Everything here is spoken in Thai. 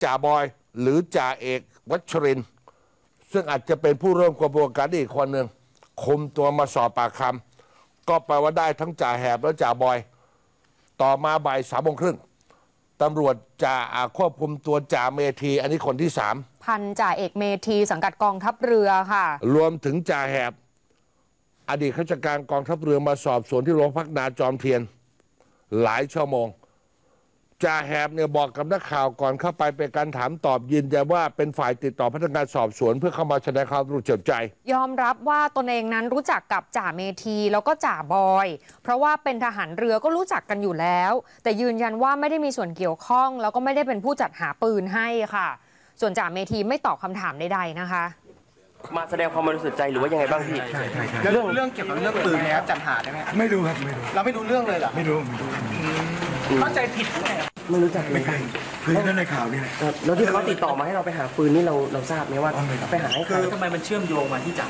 จ่าบอยหรือจ่าเอกวัชรินทร์ซึ่งอาจจะเป็นผู้เริ่มกระบวนการอีกคนหนึ่งคุมตัวมาสอบปากคำก็แปลว่าได้ทั้งจ่าแหบและจ่าบอย ต่อมาบ่าย3:30ตำรวจจะควบคุมตัวจ่าเมธีอันนี้คนที่3 พันจ่าเอกเมธีสังกัดกองทัพเรือค่ะรวมถึงจ่าแหบอดีตข้าราชการกองทัพเรือมาสอบสวนที่โรงพักนาจอมเทียนหลายชั่วโมงจ่าแหบเนี่ยบอกกับนักข่าวก่อนเข้าไปเป็นการถามตอบยืนยันว่าเป็นฝ่ายติดต่อพนักงานสอบสวนเพื่อเข้ามาแสดงความรู้เจ็บใจยอมรับว่าตนเองนั้นรู้จักกับจ่าเมธีแล้วก็จ่าบอยเพราะว่าเป็นทหารเรือก็รู้จักกันอยู่แล้วแต่ยืนยันว่าไม่ได้มีส่วนเกี่ยวข้องแล้วก็ไม่ได้เป็นผู้จัดหาปืนให้ค่ะส่วนจ่าเมธีไม่ตอบคำถามใดๆนะคะมาแสดงความบริสุทธิ์ใจหรือว่ายังไงบ้างพี่เรื่องเกี่ยวกับเรื่องปืนนะครับจัดหาได้ไหมไม่รู้ครับไม่รู้เราไม่รู้เรื่องเลยเหรอไม่รู้เข้าใจผิดหรือไงไม่รู้จักเลยคือนั่นในข่าวนี่แหละแล้วที่เขาติดต่อมาให้เราไปหาปืนนี่เราทราบไหมว่าไปหาให้ใครทำไมมันเชื่อมโยงมาที่จ่า